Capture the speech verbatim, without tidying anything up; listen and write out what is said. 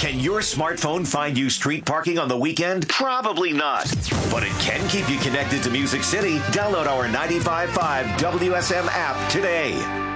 Can your smartphone find you street parking on the weekend? Probably not. But it can keep you connected to Music City. Download our ninety-five point five W S M app today.